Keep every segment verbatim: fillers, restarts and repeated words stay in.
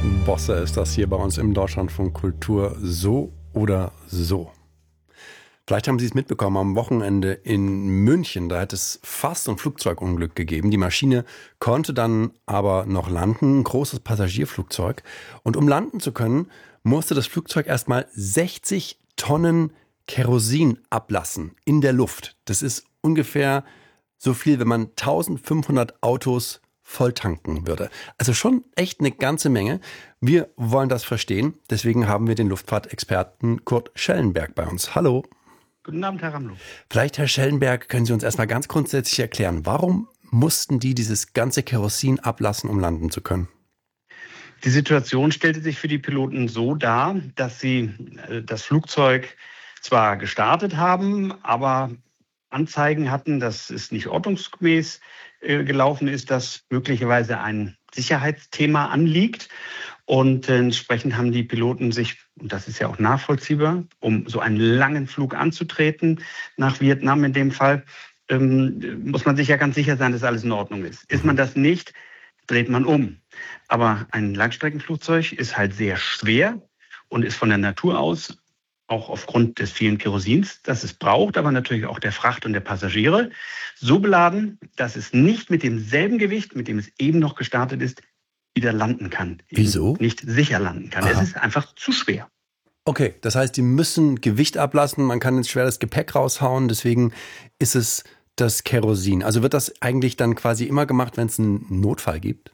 Bosse ist das hier bei uns im Deutschlandfunk Kultur so oder so. Vielleicht haben Sie es mitbekommen, am Wochenende in München, da hat es fast ein Flugzeugunglück gegeben. Die Maschine konnte dann aber noch landen, ein großes Passagierflugzeug. Und um landen zu können, musste das Flugzeug erstmal sechzig Tonnen Kerosin ablassen in der Luft. Das ist ungefähr so viel, wenn man eintausendfünfhundert Autos voll tanken würde. Also schon echt eine ganze Menge. Wir wollen das verstehen. Deswegen haben wir den Luftfahrtexperten Kurt Schellenberg bei uns. Hallo. Guten Abend, Herr Ramlow. Vielleicht, Herr Schellenberg, können Sie uns erstmal ganz grundsätzlich erklären, warum mussten die dieses ganze Kerosin ablassen, um landen zu können? Die Situation stellte sich für die Piloten so dar, dass sie das Flugzeug zwar gestartet haben, aber Anzeigen hatten, dass es nicht ordnungsgemäß äh, gelaufen ist, dass möglicherweise ein Sicherheitsthema anliegt. Und äh, entsprechend haben die Piloten sich, und das ist ja auch nachvollziehbar, um so einen langen Flug anzutreten, nach Vietnam in dem Fall, ähm, muss man sich ja ganz sicher sein, dass alles in Ordnung ist. Ist man das nicht, dreht man um. Aber ein Langstreckenflugzeug ist halt sehr schwer und ist von der Natur aus, auch aufgrund des vielen Kerosins, das es braucht, aber natürlich auch der Fracht und der Passagiere, so beladen, dass es nicht mit demselben Gewicht, mit dem es eben noch gestartet ist, wieder landen kann. Wieso? Nicht sicher landen kann. Aha. Es ist einfach zu schwer. Okay, das heißt, die müssen Gewicht ablassen, man kann jetzt schwer das Gepäck raushauen, deswegen ist es das Kerosin. Also wird das eigentlich dann quasi immer gemacht, wenn es einen Notfall gibt?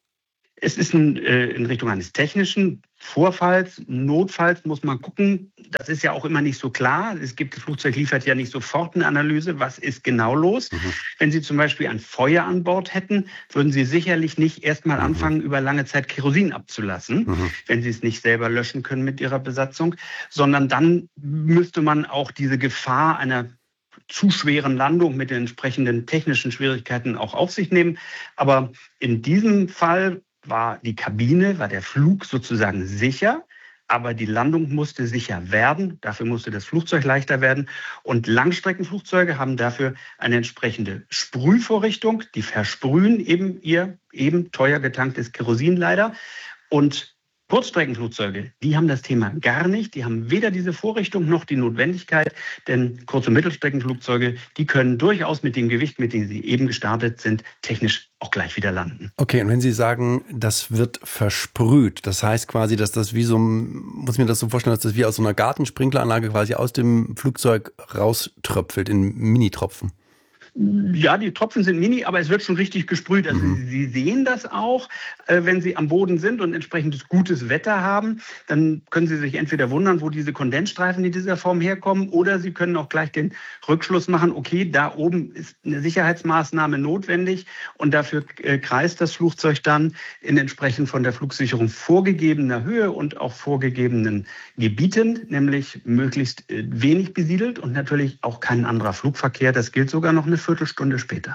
Es ist ein, äh, in Richtung eines technischen Vorfalls, Notfalls muss man gucken. Das ist ja auch immer nicht so klar. Es gibt, das Flugzeug liefert ja nicht sofort eine Analyse. Was ist genau los? Mhm. Wenn Sie zum Beispiel ein Feuer an Bord hätten, würden Sie sicherlich nicht erstmal mhm. anfangen, über lange Zeit Kerosin abzulassen, mhm. wenn Sie es nicht selber löschen können mit Ihrer Besatzung, sondern dann müsste man auch diese Gefahr einer zu schweren Landung mit den entsprechenden technischen Schwierigkeiten auch auf sich nehmen. Aber in diesem Fall war die Kabine, war der Flug sozusagen sicher, aber die Landung musste sicher werden. Dafür musste das Flugzeug leichter werden. Und Langstreckenflugzeuge haben dafür eine entsprechende Sprühvorrichtung. Die versprühen eben ihr eben teuer getanktes Kerosin leider. Und Kurzstreckenflugzeuge, die haben das Thema gar nicht. Die haben weder diese Vorrichtung noch die Notwendigkeit, denn Kurz- und Mittelstreckenflugzeuge, die können durchaus mit dem Gewicht, mit dem sie eben gestartet sind, technisch auch gleich wieder landen. Okay, und wenn Sie sagen, das wird versprüht, das heißt quasi, dass das wie so, muss ich mir das so vorstellen, dass das wie aus so einer Gartensprinkleranlage quasi aus dem Flugzeug rauströpfelt in Minitropfen? Ja, die Tropfen sind mini, aber es wird schon richtig gesprüht. Also mhm. Sie sehen das auch, äh, wenn Sie am Boden sind und entsprechendes gutes Wetter haben. Dann können Sie sich entweder wundern, wo diese Kondensstreifen in dieser Form herkommen, oder Sie können auch gleich den Rückschluss machen, okay, da oben ist eine Sicherheitsmaßnahme notwendig und dafür äh, kreist das Flugzeug dann in entsprechend von der Flugsicherung vorgegebener Höhe und auch vorgegebenen Gebieten, nämlich möglichst äh, wenig besiedelt und natürlich auch kein anderer Flugverkehr. Das gilt sogar noch eine Viertelstunde später.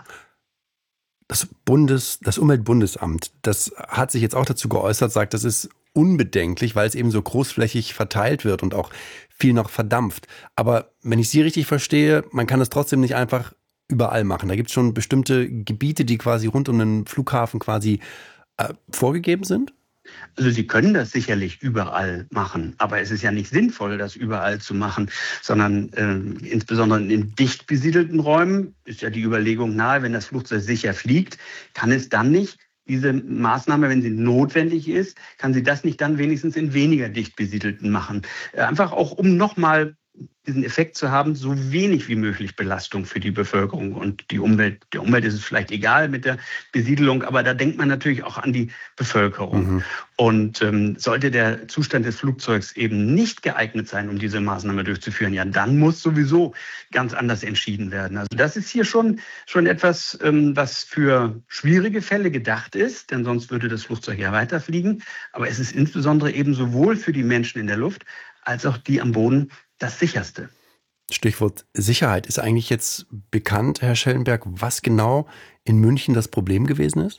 Das Bundes, das Umweltbundesamt, das hat sich jetzt auch dazu geäußert, sagt, das ist unbedenklich, weil es eben so großflächig verteilt wird und auch viel noch verdampft. Aber wenn ich Sie richtig verstehe, man kann es trotzdem nicht einfach überall machen. Da gibt es schon bestimmte Gebiete, die quasi rund um den Flughafen quasi äh, vorgegeben sind? Also Sie können das sicherlich überall machen, aber es ist ja nicht sinnvoll, das überall zu machen, sondern äh, insbesondere in dicht besiedelten Räumen ist ja die Überlegung nahe, wenn das Flugzeug sicher fliegt, kann es dann nicht diese Maßnahme, wenn sie notwendig ist, kann sie das nicht dann wenigstens in weniger dicht besiedelten machen. Einfach auch, um nochmal diesen Effekt zu haben, so wenig wie möglich Belastung für die Bevölkerung und die Umwelt. Der Umwelt ist es vielleicht egal mit der Besiedelung, aber da denkt man natürlich auch an die Bevölkerung. Mhm. Und ähm, sollte der Zustand des Flugzeugs eben nicht geeignet sein, um diese Maßnahme durchzuführen, ja, dann muss sowieso ganz anders entschieden werden. Also das ist hier schon, schon etwas, ähm, was für schwierige Fälle gedacht ist, denn sonst würde das Flugzeug ja weiterfliegen. Aber es ist insbesondere eben sowohl für die Menschen in der Luft als auch die am Boden das Sicherste. Stichwort Sicherheit. Ist eigentlich jetzt bekannt, Herr Schellenberg, was genau in München das Problem gewesen ist?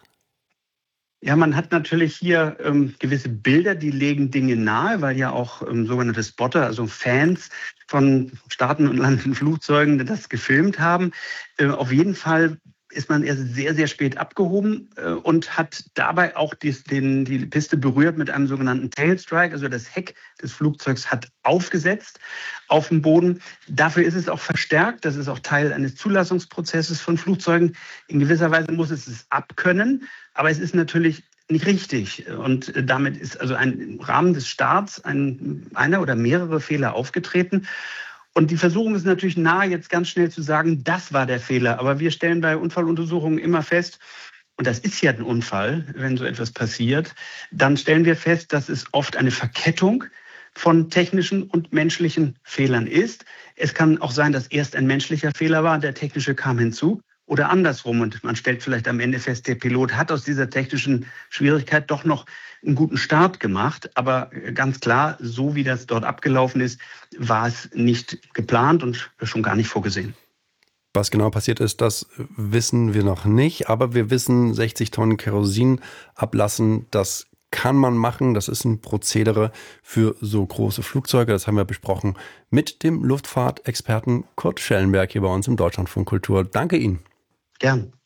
Ja, man hat natürlich hier ähm, gewisse Bilder, die legen Dinge nahe, weil ja auch ähm, sogenannte Spotter, also Fans von starten und landenden Flugzeugen, das gefilmt haben. Äh, auf jeden Fall ist man erst sehr, sehr spät abgehoben äh, und hat dabei auch die, den, die Piste berührt mit einem sogenannten Tailstrike. Also das Heck des Flugzeugs hat aufgesetzt auf dem Boden. Dafür ist es auch verstärkt. Das ist auch Teil eines Zulassungsprozesses von Flugzeugen. In gewisser Weise muss es es abkönnen, aber es ist natürlich nicht richtig. Und damit ist also ein, im Rahmen des Starts ein, einer oder mehrere Fehler aufgetreten. Und die Versuchung ist natürlich nahe, jetzt ganz schnell zu sagen, das war der Fehler. Aber wir stellen bei Unfalluntersuchungen immer fest, und das ist ja ein Unfall, wenn so etwas passiert, dann stellen wir fest, dass es oft eine Verkettung von technischen und menschlichen Fehlern ist. Es kann auch sein, dass erst ein menschlicher Fehler war, der technische kam hinzu. Oder andersrum. Und man stellt vielleicht am Ende fest, der Pilot hat aus dieser technischen Schwierigkeit doch noch einen guten Start gemacht. Aber ganz klar, so wie das dort abgelaufen ist, war es nicht geplant und schon gar nicht vorgesehen. Was genau passiert ist, das wissen wir noch nicht. Aber wir wissen, sechzig Tonnen Kerosin ablassen, das kann man machen. Das ist ein Prozedere für so große Flugzeuge. Das haben wir besprochen mit dem Luftfahrtexperten Kurt Schellenberg hier bei uns im Deutschlandfunk Kultur. Danke Ihnen. Gern.